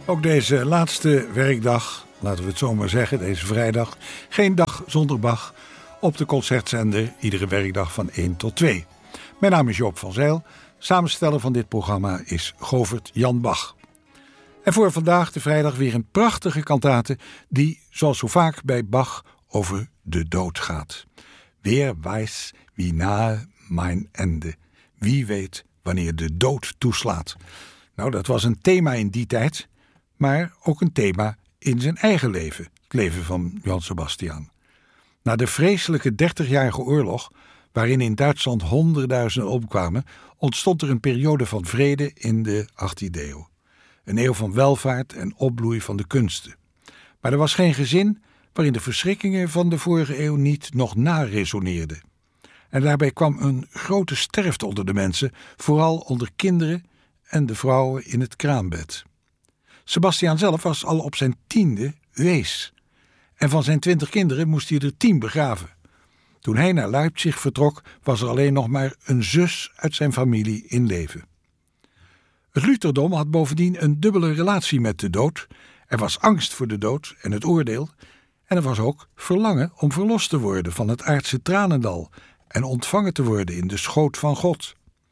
Ook deze laatste werkdag, laten we het zo maar zeggen, deze vrijdag, geen dag zonder Bach, op de concertzender, iedere werkdag van 1 tot 2. Mijn naam is Joop van Zijl, samensteller van dit programma is Govert Jan Bach. En voor vandaag de vrijdag weer een prachtige kantate die, zoals zo vaak bij Bach, over de dood gaat. Wer weiß wie nahe mein Ende. Wie weet wanneer de dood toeslaat. Nou, dat was een thema in die tijd, maar ook een thema in zijn eigen leven, het leven van Johann Sebastian. Na de vreselijke 30-jarige oorlog, waarin in Duitsland honderdduizenden omkwamen, ontstond er een periode van vrede in de 18e eeuw. Een eeuw van welvaart en opbloei van de kunsten. Maar er was geen gezin waarin de verschrikkingen van de vorige eeuw niet nog naresoneerden. En daarbij kwam een grote sterfte onder de mensen, vooral onder kinderen en de vrouwen in het kraambed. Sebastian zelf was al op zijn 10e wees. En van zijn 20 kinderen moest hij er 10 begraven. Toen hij naar Leipzig vertrok, was er alleen nog maar een zus uit zijn familie in leven. Het Lutherdom had bovendien een dubbele relatie met de dood. Er was angst voor de dood en het oordeel. En er was ook verlangen om verlost te worden van het aardse tranendal en ontvangen te worden in de schoot van God.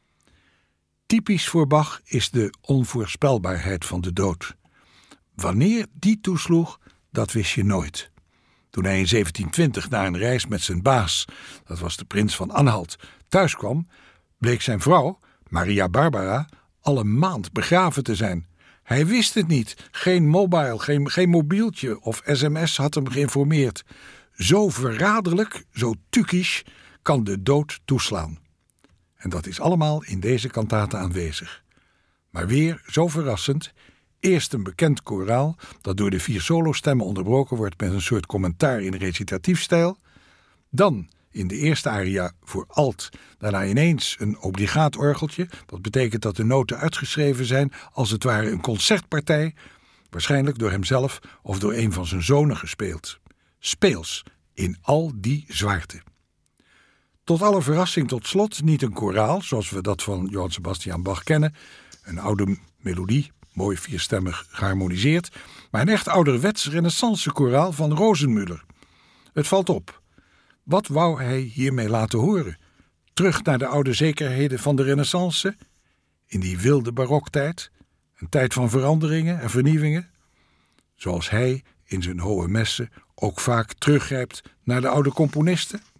Typisch voor Bach is de onvoorspelbaarheid van de dood. Wanneer die toesloeg, dat wist je nooit. Toen hij in 1720 na een reis met zijn baas, dat was de prins van Anhalt, thuis kwam, bleek zijn vrouw, Maria Barbara, al een maand begraven te zijn. Hij wist het niet. Geen mobile, geen mobieltje of sms had hem geïnformeerd. Zo verraderlijk, zo tukisch kan de dood toeslaan. En dat is allemaal in deze kantate aanwezig. Maar weer zo verrassend. Eerst een bekend koraal dat door de 4 solostemmen onderbroken wordt met een soort commentaar in recitatiefstijl. Dan in de eerste aria voor alt, daarna ineens een obligaat orgeltje. Dat betekent dat de noten uitgeschreven zijn als het ware een concertpartij, waarschijnlijk door hemzelf of door een van zijn zonen gespeeld. Speels, in al die zwaarte. Tot alle verrassing tot slot niet een koraal, zoals we dat van Johann Sebastian Bach kennen, een oude melodie, mooi 4stemmig geharmoniseerd, maar een echt ouderwets renaissance-koraal van Rosenmüller. Het valt op. Wat wou hij hiermee laten horen? Terug naar de oude zekerheden van de renaissance? In die wilde baroktijd? Een tijd van veranderingen en vernieuwingen? Zoals hij in zijn hohe messen ook vaak teruggrijpt naar de oude componisten?